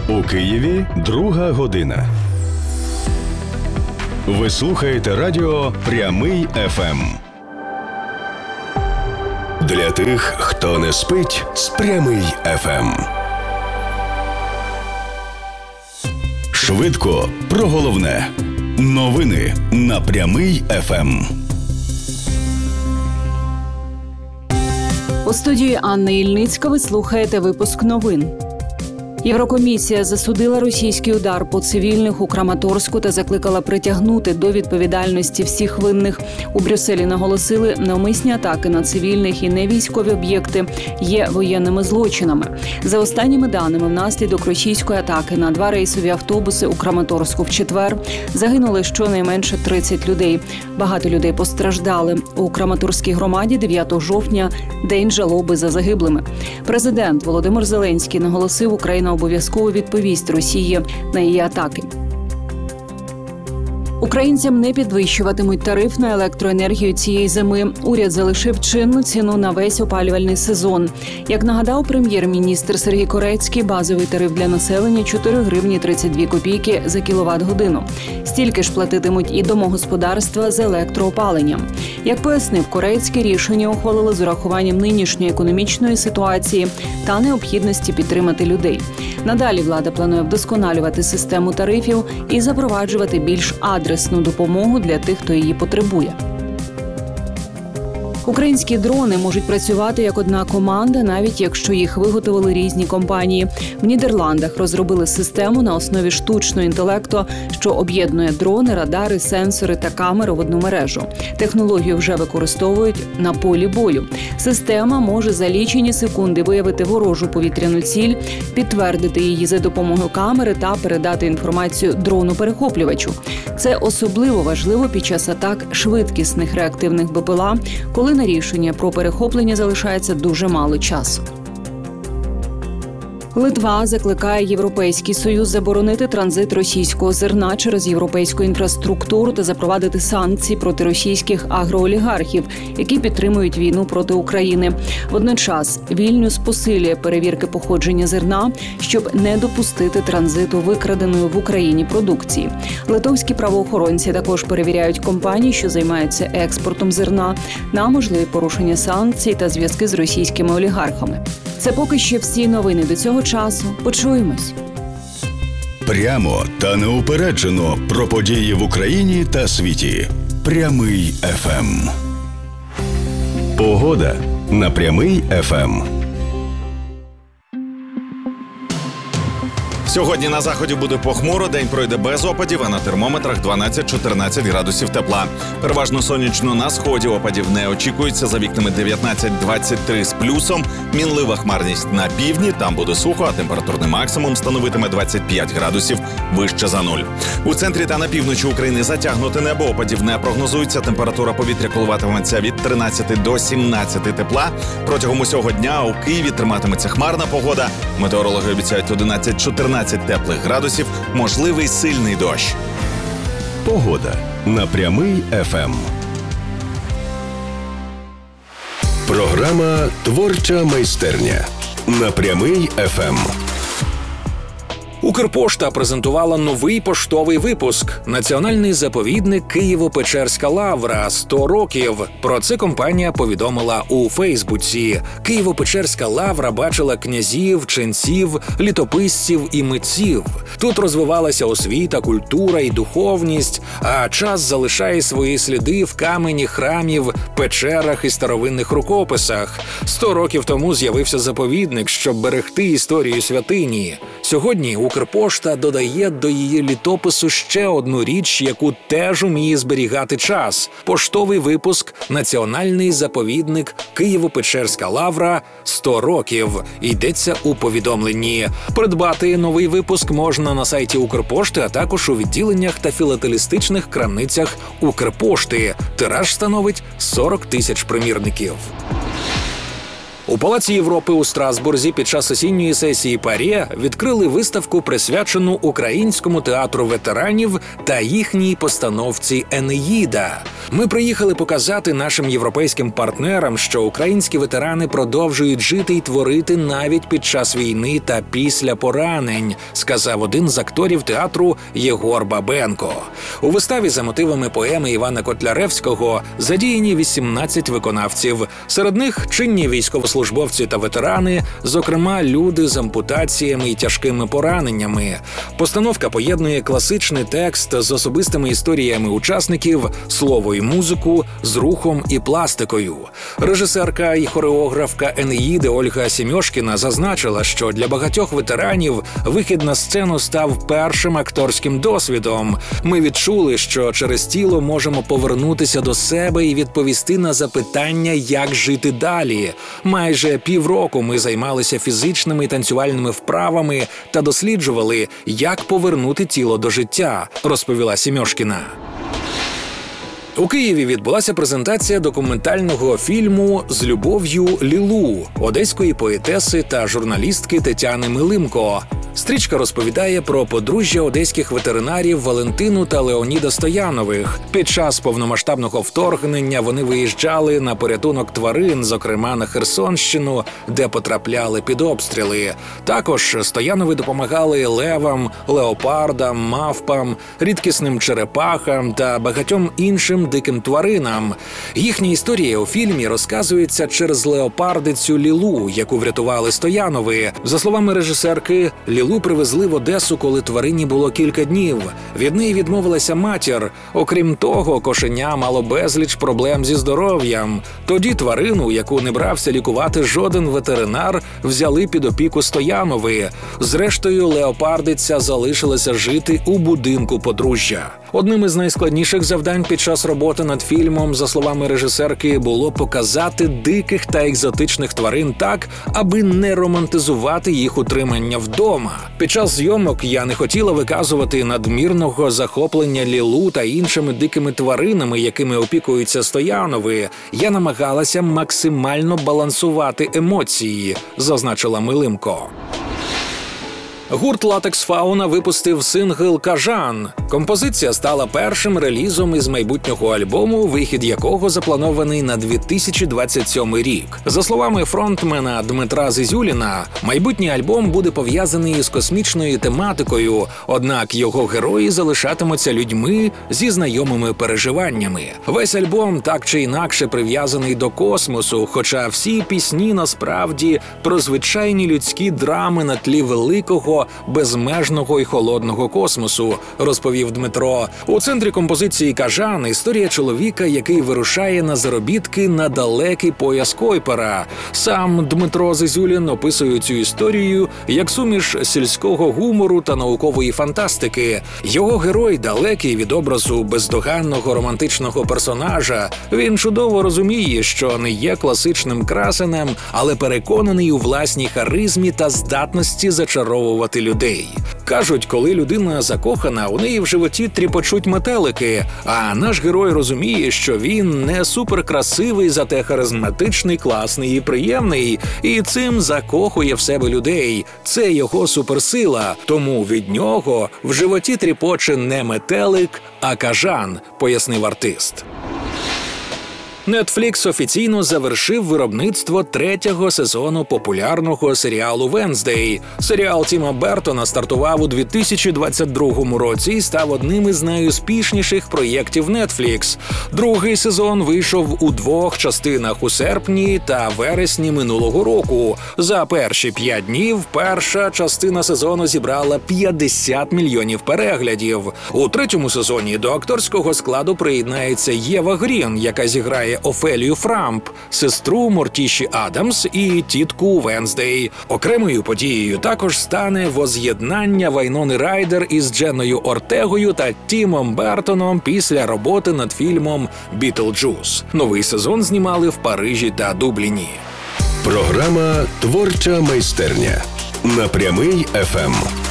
У Києві 2 година. Ви слухаєте радіо «Прямий ФМ». Для тих, хто не спить з «Прямий ФМ». Швидко про головне. Новини на «Прямий ФМ». У студії Анна Ільницька ви слухаєте випуск новин. Єврокомісія засудила російський удар по цивільних у Краматорську та закликала притягнути до відповідальності всіх винних. У Брюсселі наголосили, навмисні атаки на цивільних і невійськові об'єкти є воєнними злочинами. За останніми даними, внаслідок російської атаки на 2 рейсові автобуси у Краматорську в четвер загинули щонайменше 30 людей. Багато людей постраждали. У Краматорській громаді 9 жовтня – День жалоби за загиблими. Президент Володимир Зеленський наголосив, Україна обов'язково відповість Росії на її атаки. Українцям не підвищуватимуть тариф на електроенергію цієї зими. Уряд залишив чинну ціну на весь опалювальний сезон. Як нагадав прем'єр-міністр Сергій Корецький, базовий тариф для населення – 4 гривні 32 копійки за кіловат-годину. Стільки ж платитимуть і домогосподарства з електроопаленням. Як пояснив Корецький, рішення ухвалили з урахуванням нинішньої економічної ситуації та необхідності підтримати людей. Надалі влада планує вдосконалювати систему тарифів і запроваджувати більш адресну допомогу для тих, хто її потребує. Українські дрони можуть працювати як одна команда, навіть якщо їх виготовили різні компанії. В Нідерландах розробили систему на основі штучного інтелекту, що об'єднує дрони, радари, сенсори та камери в одну мережу. Технологію вже використовують на полі бою. Система може за лічені секунди виявити ворожу повітряну ціль, підтвердити її за допомогою камери та передати інформацію дрону-перехоплювачу. Це особливо важливо під час атак швидкісних реактивних БПЛА, коли на рішення про перехоплення залишається дуже мало часу. Литва закликає Європейський Союз заборонити транзит російського зерна через європейську інфраструктуру та запровадити санкції проти російських агроолігархів, які підтримують війну проти України. Водночас Вільнюс посилює перевірки походження зерна, щоб не допустити транзиту викраденої в Україні продукції. Литовські правоохоронці також перевіряють компанії, що займаються експортом зерна, на можливі порушення санкцій та зв'язки з російськими олігархами. Це поки що всі новини до цього часу. Почуємось. Прямо та неупереджено про події в Україні та світі. Прямий ФМ. Погода на Прямий ФМ. Сьогодні на заході буде похмуро, день пройде без опадів, а на термометрах 12-14 градусів тепла. Переважно сонячно на сході, опадів не очікується, за вікнами 19-23 з плюсом. Мінлива хмарність на півдні, там буде сухо, а температурний максимум становитиме 25 градусів вище за нуль. У центрі та на півночі України затягнуте небо, опадів не прогнозується, температура повітря коливатиметься від 13 до 17 тепла. Протягом усього дня у Києві триматиметься хмарна погода. Метеорологи обіцяють 11-14 теплих градусів, можливий сильний дощ. Погода на Прямий ФМ. Програма «Творча майстерня» на Прямий ФМ. Укрпошта презентувала новий поштовий випуск «Національний заповідник Києво-Печерська лавра. 100 років». Про це компанія повідомила у Фейсбуці. Києво-Печерська лавра бачила князів, ченців, літописців і митців. Тут розвивалася освіта, культура і духовність, а час залишає свої сліди в камені храмів, печерах і старовинних рукописах. 100 років тому з'явився заповідник, щоб берегти історію святині. Сьогодні Укрпошта додає до її літопису ще одну річ, яку теж уміє зберігати час – поштовий випуск «Національний заповідник Києво-Печерська лавра. 100 років». Йдеться у повідомленні. Придбати новий випуск можна на сайті Укрпошти, а також у відділеннях та філателістичних крамницях Укрпошти. Тираж становить 40 тисяч примірників. У Палаці Європи у Страсбурзі під час осінньої сесії ПАРЄ відкрили виставку, присвячену Українському театру ветеранів та їхній постановці «Енеїда». Ми приїхали показати нашим європейським партнерам, що українські ветерани продовжують жити і творити навіть під час війни та після поранень, сказав один з акторів театру Єгор Бабенко. У виставі за мотивами поеми Івана Котляревського задіяні 18 виконавців. Серед них чинні військовослужбовці та ветерани, зокрема люди з ампутаціями і тяжкими пораненнями. Постановка поєднує класичний текст з особистими історіями учасників, слово і музику, з рухом і пластикою. Режисерка і хореографка «Енеїди» Ольга Сімьошкіна зазначила, що для багатьох ветеранів вихід на сцену став першим акторським досвідом. Ми відчули, що через тіло можемо повернутися до себе і відповісти на запитання, як жити далі. Майже півроку ми займалися фізичними і танцювальними вправами та досліджували, як повернути тіло до життя, розповіла Сімьошкіна. У Києві відбулася презентація документального фільму «З любов'ю Лілу» одеської поетеси та журналістки Тетяни Милимко. Стрічка розповідає про подружжя одеських ветеринарів Валентину та Леоніда Стоянових. Під час повномасштабного вторгнення вони виїжджали на порятунок тварин, зокрема на Херсонщину, де потрапляли під обстріли. Також Стоянови допомагали левам, леопардам, мавпам, рідкісним черепахам та багатьом іншим диким тваринам. Їхня історія у фільмі розказується через леопардицю Лілу, яку врятували Стоянови. За словами режисерки, Лілу привезли в Одесу, коли тварині було кілька днів. Від неї відмовилася матір. Окрім того, кошеня мало безліч проблем зі здоров'ям. Тоді тварину, яку не брався лікувати жоден ветеринар, взяли під опіку Стоянови. Зрештою, леопардиця залишилася жити у будинку подружжя. Одним із найскладніших завдань під час роботи над фільмом, за словами режисерки, було показати диких та екзотичних тварин так, аби не романтизувати їх утримання вдома. Під час зйомок я не хотіла виказувати надмірного захоплення Лілу та іншими дикими тваринами, якими опікуються Стоянови. Я намагалася максимально балансувати емоції, зазначила Милимко. Гурт «Латекс Фауна» випустив сингл «Кажан». Композиція стала першим релізом із майбутнього альбому, вихід якого запланований на 2027 рік. За словами фронтмена Дмитра Зізюліна, майбутній альбом буде пов'язаний із космічною тематикою, однак його герої залишатимуться людьми зі знайомими переживаннями. Весь альбом так чи інакше прив'язаний до космосу, хоча всі пісні насправді про звичайні людські драми на тлі великого, безмежного і холодного космосу, розповів Дмитро. У центрі композиції «Кажан» історія чоловіка, який вирушає на заробітки на далекий пояс Койпера. Сам Дмитро Зізюлін описує цю історію як суміш сільського гумору та наукової фантастики. Його герой далекий від образу бездоганного романтичного персонажа. Він чудово розуміє, що не є класичним красенем, але переконаний у власній харизмі та здатності зачаровувати людей. Кажуть, коли людина закохана, у неї в животі тріпочуть метелики, а наш герой розуміє, що він не суперкрасивий, зате харизматичний, класний і приємний, і цим закохує в себе людей. Це його суперсила, тому від нього в животі тріпоче не метелик, а кажан, пояснив артист. Netflix офіційно завершив виробництво 3-го сезону популярного серіалу «Венздей». Серіал Тіма Бертона стартував у 2022 році і став одним із найуспішніших проєктів Netflix. Другий сезон вийшов у 2 частинах у серпні та вересні минулого року. За перші 5 днів перша частина сезону зібрала 50 мільйонів переглядів. У 3-му сезоні до акторського складу приєднається Єва Грін, яка зіграє Офелію Фрамп, сестру Мортіші Адамс і тітку Венздей. Окремою подією також стане воз'єднання Вайнони Райдер із Дженною Ортегою та Тімом Бертоном після роботи над фільмом «Бітлджус». Новий сезон знімали в Парижі та Дубліні. Програма «Творча майстерня» на Прямий ФМ.